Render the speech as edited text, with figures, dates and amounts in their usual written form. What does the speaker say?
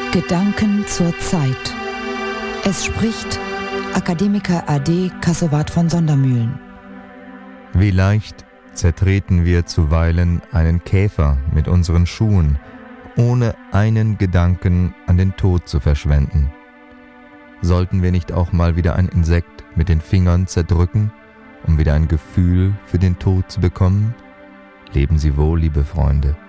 Gedanken zur Zeit. Es spricht Akademiker A.D. Cassowart von Sondermühlen. Wie leicht zertreten wir zuweilen einen Käfer mit unseren Schuhen, ohne einen Gedanken an den Tod zu verschwenden. Sollten wir nicht auch mal wieder ein Insekt mit den Fingern zerdrücken, um wieder ein Gefühl für den Tod zu bekommen? Leben Sie wohl, liebe Freunde.